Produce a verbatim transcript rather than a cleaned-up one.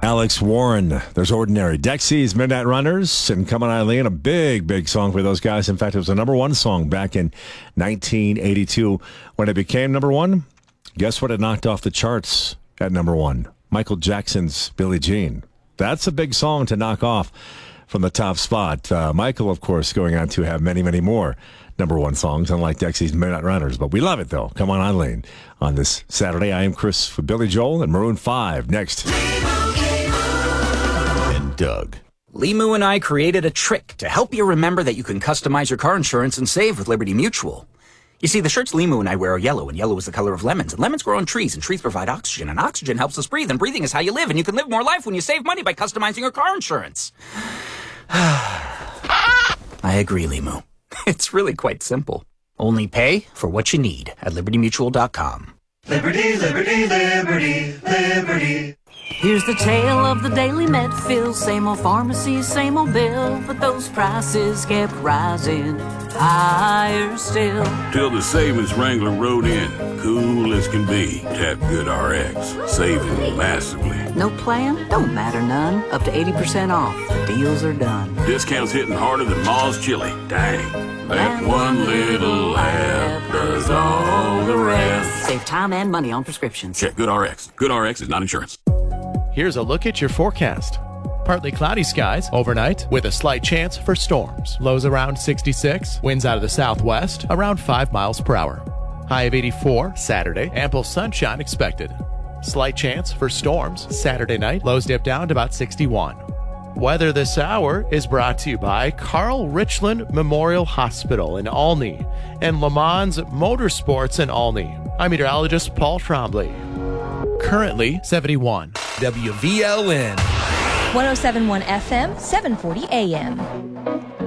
Alex Warren. There's Ordinary. Dexys, Midnight Runners, and Come On Eileen, a big, big song for those guys. In fact, it was a number one song back in nineteen eighty-two. When it became number one, guess what it knocked off the charts at number one? Michael Jackson's Billie Jean. That's a big song to knock off from the top spot. Uh, Michael, of course, going on to have many, many more number one songs, unlike Dexys Midnight Runners. But we love it, though. Come on, Eileen. On this Saturday, I am Chris with Billy Joel and Maroon five. Next. And Doug. Limu and I created a trick to help you remember that you can customize your car insurance and save with Liberty Mutual. You see, the shirts Limu and I wear are yellow, and yellow is the color of lemons, and lemons grow on trees, and trees provide oxygen, and oxygen helps us breathe, and breathing is how you live, and you can live more life when you save money by customizing your car insurance. I agree, Limu. It's really quite simple. Only pay for what you need at liberty mutual dot com. Liberty, liberty, liberty, liberty. Here's the tale of the daily Medfill. Same old pharmacy, same old bill, but those prices kept rising higher still. Till the savings Wrangler rode in, cool as can be. Tap Good R X, saving massively. No plan? Don't matter none. Up to eighty percent off. The deals are done. Discounts hitting harder than Ma's chili. Dang. That one little app does all the rest. Save time and money on prescriptions. Check Good R X. Good R X is not insurance. Here's a look at your forecast. Partly cloudy skies overnight with a slight chance for storms. Lows around sixty-six, winds out of the southwest around five miles per hour. High of eighty-four Saturday, ample sunshine expected. Slight chance for storms Saturday night, lows dip down to about sixty-one. Weather this hour is brought to you by Carl Richland Memorial Hospital in Olney and Le Mans Motorsports in Olney. I'm meteorologist Paul Trombley. Currently seventy-one. W V L N one oh seven point one F M, seven forty A M.